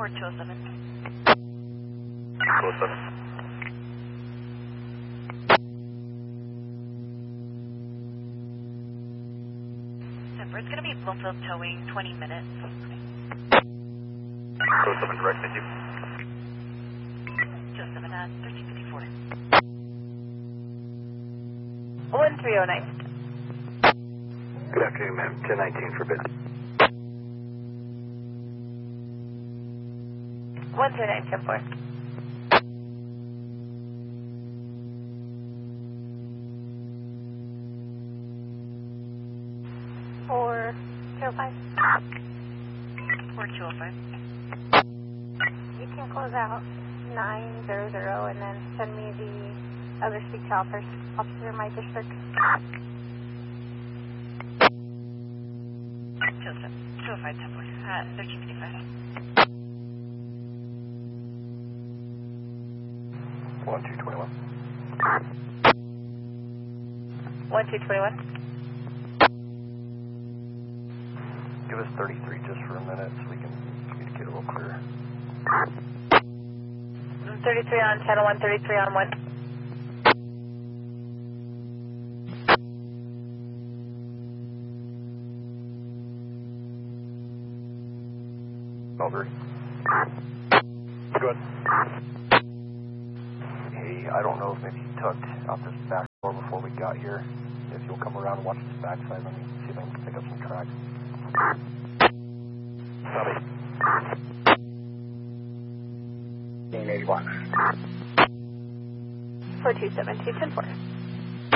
4207. 207. It's going to be Bloomfield towing, 20 minutes. 207 direct, thank you. 207 at 1354. 1309. Good afternoon, ma'am. 1019 for bid. 13974. Four 205. 4205. You can close out 900 and then send me the other speak to officer in my district. 205 10 at 1355. 1221. 1221. Give us 33 just for a minute so we can communicate a little clearer. 33 on 1001, 33 on 1. Over. Good. Hey, I don't know if maybe you tucked out this back door before we got here. If you'll come around and watch this backside, let me see if I can pick up some tracks. Copy. 81. 4272 10-4.